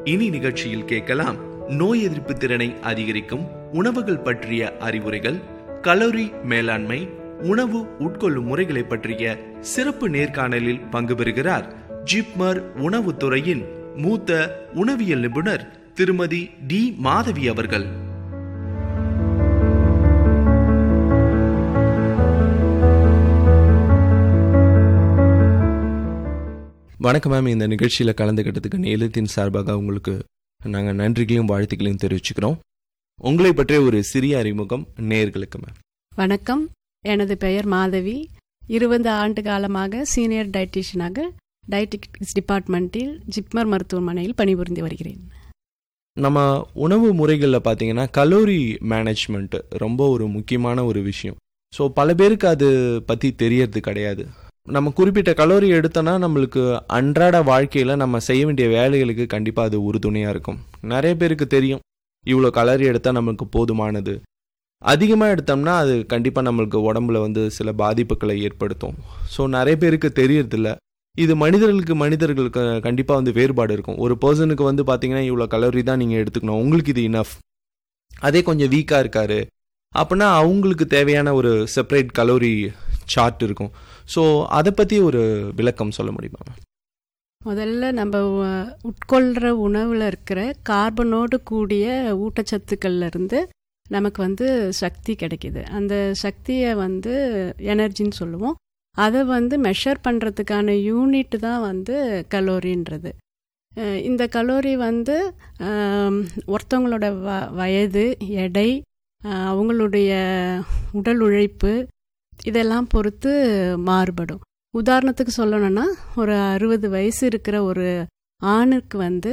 இனி நிகழ்ச்சியில் கேட்கலாம் நோய் எதிர்ப்பு திறனை அதிகரிக்கும் உணவுகள் பற்றிய அறிவுரைகள், கலோரி மேலாண்மை, உணவு உட்கொள்ளும் முறைகளை பற்றிய சிறப்பு நேர்காணலில் பங்கு பெறுகிறார் ஜிப்மர் உணவுத்துறையின் மூத்த உணவியல் நிபுணர் திருமதி டி மாதவி அவர்கள். வணக்கம் மேம். இந்த நிகழ்ச்சியில் கலந்துக்கிட்டதுக்கு நிலையத்தின் சார்பாக உங்களுக்கு நாங்கள் நன்றிகளையும் வாழ்த்துக்களையும் தெரிவிச்சுக்கிறோம். உங்களை பற்றிய ஒரு சிறிய அறிமுகம் நேயர்களுக்கு மேம். வணக்கம், எனது பெயர் மாதவி. 20 ஆண்டு காலமாக சீனியர் டயட்டீஷியனாக டயட்டிக்ஸ் டிபார்ட்மெண்ட்டில் ஜிப்மர் மருத்துவமனையில் பணிபுரிந்து வருகிறேன். நம்ம உணவு முறைகளில் பார்த்தீங்கன்னா கலோரி மேனேஜ்மெண்ட் ரொம்ப ஒரு முக்கியமான ஒரு விஷயம். ஸோ பல பேருக்கு அது பற்றி தெரியறது கிடையாது. நம்ம குறிப்பிட்ட கலோரி எடுத்தோன்னா நம்மளுக்கு அன்றாட வாழ்க்கையில் நம்ம செய்ய வேண்டிய வேலைகளுக்கு கண்டிப்பாக அது உறுதுணையாக இருக்கும். நிறைய பேருக்கு தெரியும் இவ்வளோ கலோரி எடுத்தால் நம்மளுக்கு போதுமானது. அதிகமாக எடுத்தோம்னா அது கண்டிப்பாக நம்மளுக்கு உடம்புல சில பாதிப்புகளை ஏற்படுத்தும். ஸோ நிறைய பேருக்கு தெரியறதில்ல. இது மனிதர்களுக்கு கண்டிப்பாக வேறுபாடு இருக்கும். ஒரு பர்சனுக்கு பார்த்தீங்கன்னா இவ்வளோ கலோரி தான் நீங்கள் எடுத்துக்கணும், உங்களுக்கு இது இனஃப். அதே கொஞ்சம் வீக்காக இருக்காரு அப்படின்னா அவங்களுக்கு தேவையான ஒரு செப்பரேட் கலோரி சார்ட் இருக்கும். ஸோ அதை பற்றி ஒரு விளக்கம் சொல்ல முடியுமா? முதல்ல நம்ம உட்கொள்கிற உணவில் இருக்கிற கார்பனோடு கூடிய ஊட்டச்சத்துக்கள்லேருந்து நமக்கு சக்தி கிடைக்கிது. அந்த சக்தியை எனர்ஜின்னு சொல்லுவோம். அதை மெஷர் பண்ணுறதுக்கான யூனிட் தான் கலோரின்றது. இந்த கலோரி ஒருத்தவங்களோட வயது, எடை, அவங்களுடைய உடல் உழைப்பு இதெல்லாம் பொறுத்து மாறுபடும். உதாரணத்துக்கு சொல்லணும்னா ஒரு 60 வயசு இருக்கிற ஒரு ஆணுக்கு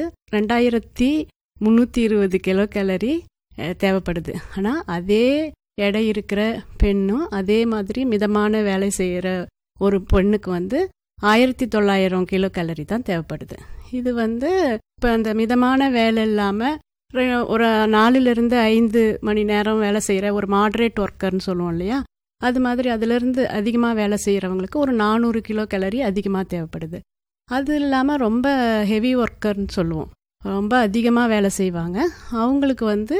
2320 கிலோ கேலரி தேவைப்படுது. ஆனால் அதே எடை இருக்கிற பெண்ணும் அதே மாதிரி மிதமான வேலை செய்கிற ஒரு பெண்ணுக்கு 1900 கிலோ கேலரி தான் தேவைப்படுது. இது இப்போ அந்த மிதமான வேலை இல்லாமல் ஒரு 4-5 மணி நேரம் வேலை செய்கிற ஒரு மாடரேட் ஒர்க்கர்னு சொல்லுவோம் இல்லையா, அது மாதிரி அதிலிருந்து அதிகமாக வேலை செய்கிறவங்களுக்கு ஒரு 400 கிலோ கேலரி அதிகமாக தேவைப்படுது. அது இல்லாமல் ரொம்ப ஹெவி ஒர்க்கர்னு சொல்லுவோம், ரொம்ப அதிகமாக வேலை செய்வாங்க. அவங்களுக்கு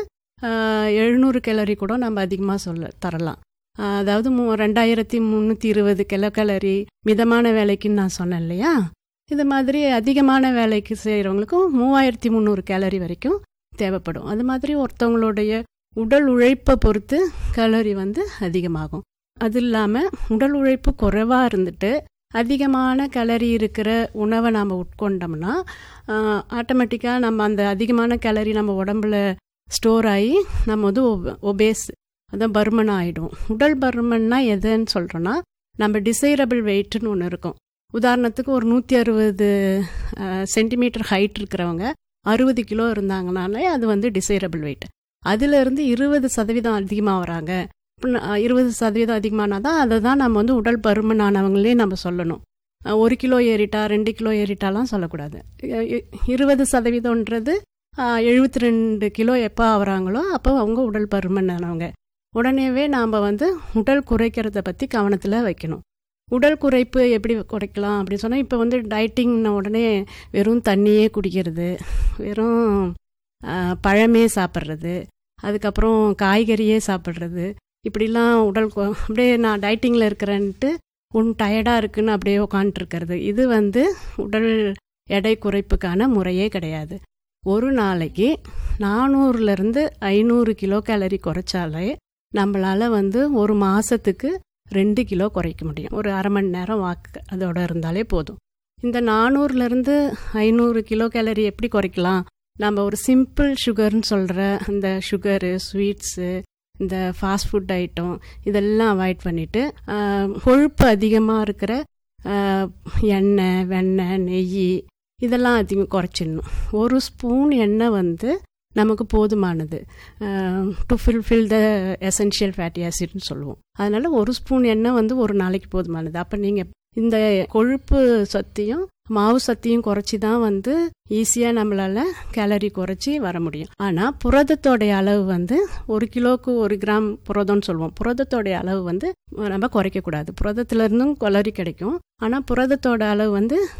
700 கேலரி கூட நம்ம அதிகமாக தரலாம். அதாவது 2320 கிலோ கேலரி மிதமான வேலைக்குன்னு நான் சொன்னேன் இல்லையா. இது மாதிரி அதிகமான வேலைக்கு செய்கிறவங்களுக்கும் 3300 கேலரி வரைக்கும் தேவைப்படும். அது மாதிரி ஒருத்தவங்களுடைய உடல் உழைப்பை பொறுத்து கலோரி அதிகமாகும். அது இல்லாமல் உடல் உழைப்பு குறைவாக இருந்துட்டு அதிகமான கலரி இருக்கிற உணவை நாம் உட்கொண்டோம்னா ஆட்டோமேட்டிக்காக நம்ம அந்த அதிகமான கலரி நம்ம உடம்புல ஸ்டோர் ஆகி நம்ம ஒபேஸ், அதான் பருமன் ஆகிடும். உடல் பருமன்னா எதுன்னு சொல்கிறோன்னா நம்ம டிசைரபிள் வெயிட்னு ஒன்று இருக்கும். உதாரணத்துக்கு ஒரு 160 சென்டிமீட்டர் ஹைட் இருக்கிறவங்க 60 கிலோ இருந்தாங்கனாலே அது டிசைரபிள் வெயிட். அதிலிருந்து 20% அதிகமாக வராங்க. 20% அதிகமானா தான் அதை தான் நம்ம உடல் பருமனானவங்களே நம்ம சொல்லணும். 1 கிலோ ஏறிட்டா 2 கிலோ ஏறிட்டாலாம் சொல்லக்கூடாது. 20%ன்றது 72 கிலோ எப்போ ஆகிறாங்களோ அப்போ அவங்க உடல் பருமனானவங்க. உடனேவே நாம் உடல் குறைக்கிறத பற்றி கவனத்தில் வைக்கணும். உடல் குறைப்பு எப்படி குறைக்கலாம் அப்படின்னு சொன்னால், இப்போ டயட்டிங்ன உடனே வெறும் தண்ணியே குடிக்கிறது, வெறும் பழமே சாப்பிட்றது, அதுக்கப்புறம் காய்கறியே சாப்பிட்றது, இப்படிலாம் உடல் அப்படியே நான் டயட்டிங்கில் இருக்கிறேன்ட்டு டயர்டாக இருக்குன்னு அப்படியே உட்காந்துருக்கிறது, இது உடல் எடை குறைப்புக்கான முறையே கிடையாது. ஒரு நாளைக்கு 400-500 கிலோ கேலரி குறைச்சாலே நம்மளால் ஒரு மாதத்துக்கு 2 கிலோ குறைக்க முடியும். ஒரு அரை மணி நேரம் வாக்கு அதோட இருந்தாலே போதும். இந்த 400-500 கிலோ கேலரி எப்படி குறைக்கலாம்? நம்ம ஒரு சிம்பிள் சுகர்னு சொல்கிற இந்த சுகரு, ஸ்வீட்ஸு, இந்த ஃபாஸ்ட் ஃபுட் ஐட்டம் இதெல்லாம் அவாய்ட் பண்ணிவிட்டு கொழுப்பு அதிகமாக இருக்கிற எண்ணெய், வெண்ணெய், நெய் இதெல்லாம் அதிகம் குறைச்சிடணும். ஒரு ஸ்பூன் எண்ணெய் நமக்கு போதுமானது to fulfil the essential fatty ஆசிட்னு சொல்லுவோம். அதனால் ஒரு ஸ்பூன் எண்ணெய் ஒரு நாளைக்கு போதுமானது. அப்போ நீங்கள் இந்த கொழுப்பு சத்தையும் மாவு சத்தையும் குறைச்சி தான் ஈஸியாக நம்மளால் கேலரி குறைச்சி வர முடியும். ஆனால் புரதத்தோடைய அளவு 1 கிலோவுக்கு 1 கிராம் புரதம்னு சொல்லுவோம். புரதத்தோடைய அளவு நம்ம குறைக்கக்கூடாது. புரதத்திலேருந்தும் கலோரி கிடைக்கும். ஆனால் புரதத்தோட அளவு